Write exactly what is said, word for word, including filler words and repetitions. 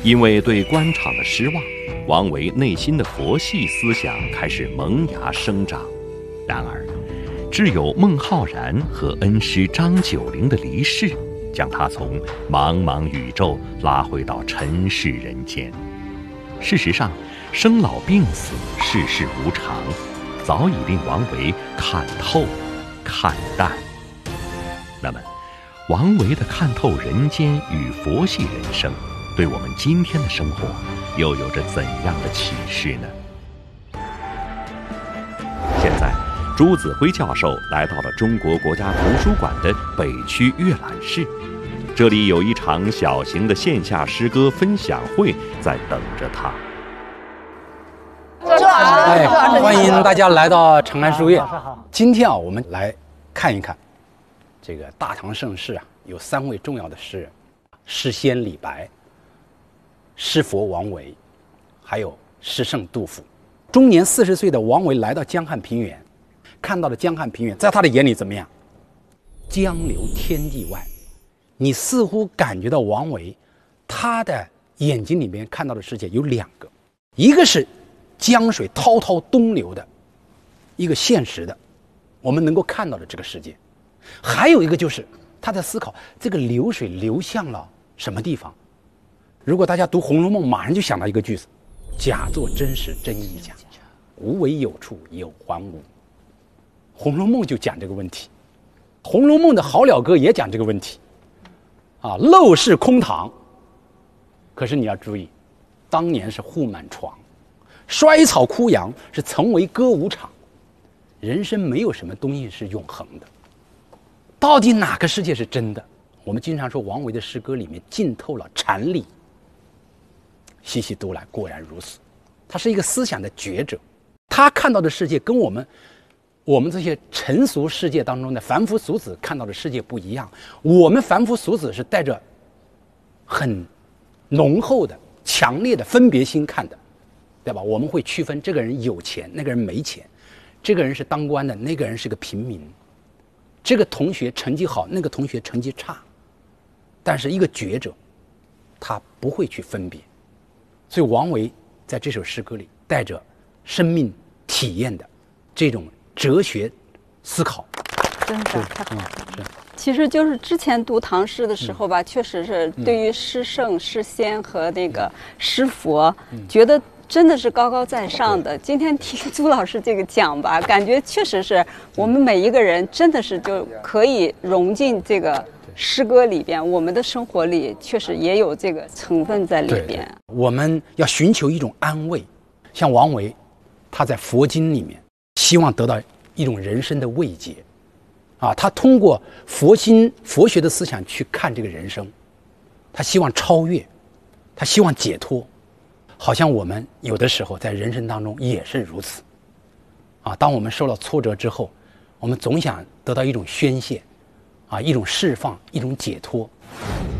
因为对官场的失望，王维内心的佛系思想开始萌芽生长。然而，只有孟浩然和恩师张九龄的离世，将他从茫茫宇宙拉回到尘世人间。事实上，生老病死，世事无常，早已令王维看透、看淡。那么，王维的看透人间与佛系人生，对我们今天的生活又有着怎样的启示呢？现在，朱子辉教授来到了中国国家图书馆的北区阅览室，这里有一场小型的线下诗歌分享会在等着他。 哎，欢迎大家来到长安书院。今天啊，我们来看一看这个大唐盛世啊，有三位重要的诗人：诗仙李白、诗佛王维，还有诗圣杜甫。终年四十岁的王维来到江汉平原，看到了江汉平原，在他的眼里怎么样？江流天地外。你似乎感觉到王维他的眼睛里面看到的世界有两个，一个是江水滔滔东流的一个现实的我们能够看到的这个世界，还有一个就是他在思考这个流水流向了什么地方。如果大家读《红楼梦》，马上就想到一个句子：假作真时真亦假，无为有处有还无。《红楼梦》就讲这个问题，《红楼梦》的好了歌也讲这个问题啊，陋室空堂。可是你要注意，当年是户满床，衰草枯杨是曾为歌舞场。人生没有什么东西是永恒的，到底哪个世界是真的？我们经常说王维的诗歌里面浸透了禅理，细细读来果然如此。他是一个思想的觉者，他看到的世界跟我们我们这些尘俗世界当中的凡夫俗子看到的世界不一样。我们凡夫俗子是带着很浓厚的强烈的分别心看的，对吧？我们会区分这个人有钱，那个人没钱，这个人是当官的，那个人是个平民，这个同学成绩好，那个同学成绩差。但是一个觉者他不会去分别，所以王维在这首诗歌里带着生命体验的这种哲学思考， 真的太好了。 嗯， 其实就是之前读唐诗的时候吧，嗯、确实是对于诗圣、诗仙和那个诗佛，嗯、觉得真的是高高在上的。今天听朱老师这个讲吧，感觉确实是我们每一个人真的是就可以融进这个诗歌里边，我们的生活里确实也有这个成分在里边。 对对，我们要寻求一种安慰，像王维，他在佛经里面希望得到一种人生的慰藉，啊，他通过佛心佛学的思想去看这个人生，他希望超越，他希望解脱。好像我们有的时候在人生当中也是如此，啊，当我们受到挫折之后，我们总想得到一种宣泄，啊，一种释放，一种解脱。